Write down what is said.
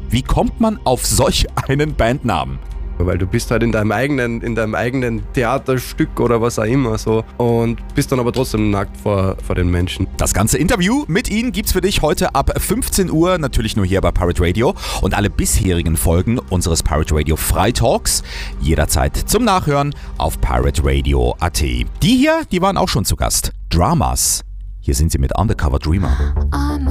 Wie kommt man auf solch einen Bandnamen? Weil du bist halt in deinem eigenen Theaterstück oder was auch immer so und bist dann aber trotzdem nackt vor den Menschen. Das ganze Interview mit ihnen gibt's für dich heute ab 15 Uhr, natürlich nur hier bei Pirate Radio, und alle bisherigen Folgen unseres Pirate Radio Freitalks jederzeit zum Nachhören auf pirateradio.at. Die hier, die waren auch schon zu Gast. Dramas. Hier sind sie mit Undercover Dreamer.